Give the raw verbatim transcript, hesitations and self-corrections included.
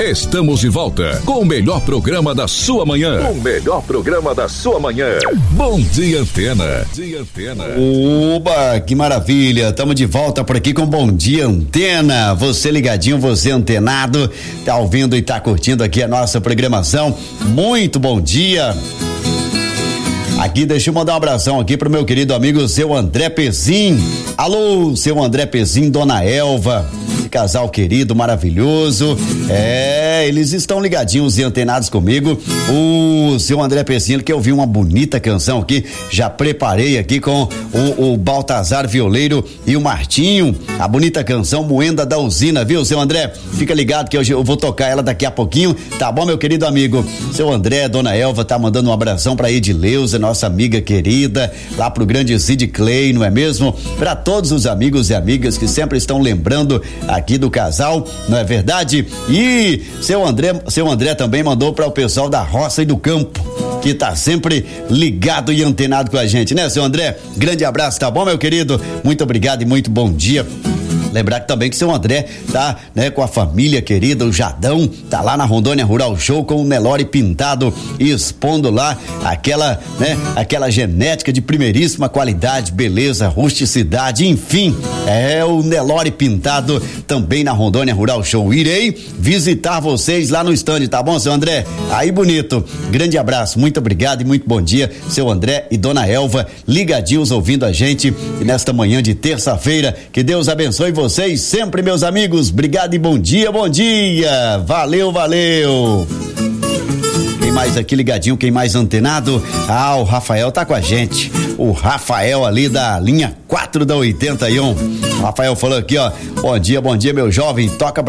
Estamos de volta com o melhor programa da sua manhã. O melhor programa da sua manhã. Bom dia, Antena. Bom dia, Antena. Oba, que maravilha. Estamos de volta por aqui com Bom Dia, Antena. Você ligadinho, você antenado, tá ouvindo e tá curtindo aqui a nossa programação. Muito bom dia. Aqui, deixa eu mandar um abração aqui pro meu querido amigo, seu André Pezin. Alô, seu André Pezin, dona Elva, casal querido, maravilhoso. É, eles estão ligadinhos e antenados comigo. O seu André Pezin, ele quer ouvir uma bonita canção aqui. Já preparei aqui com o, o Baltazar Violeiro e o Martinho. A bonita canção Moenda da Usina, viu, seu André? Fica ligado que hoje eu vou tocar ela daqui a pouquinho. Tá bom, meu querido amigo? Seu André, dona Elva, tá mandando um abração pra Edileuza, nossa amiga querida, lá pro grande Cid Clay, não é mesmo? Pra todos os amigos e amigas que sempre estão lembrando aqui do casal, não é verdade? E seu André, seu André também mandou para o pessoal da roça e do campo, que tá sempre ligado e antenado com a gente, né, seu André? Grande abraço, tá bom, meu querido? Muito obrigado e muito bom dia. Lembrar que também que seu André tá, né, com a família querida, o Jadão, tá lá na Rondônia Rural Show com o Nelore pintado e expondo lá aquela, né, aquela genética de primeiríssima qualidade, beleza, rusticidade, enfim, é o Nelore pintado também na Rondônia Rural Show. Irei visitar vocês lá no stand, tá bom, seu André? Aí, bonito. Grande abraço, muito obrigado e muito bom dia, seu André e dona Elva, ligadinhos ouvindo a gente nesta manhã de terça-feira. Que Deus abençoe vocês sempre, meus amigos. Obrigado e bom dia, bom dia. Valeu, valeu. Quem mais aqui ligadinho, quem mais antenado? Ah, o Rafael tá com a gente. O Rafael ali da linha quatro da oitenta e um. O Rafael falou aqui, ó. Bom dia, bom dia, meu jovem. Toca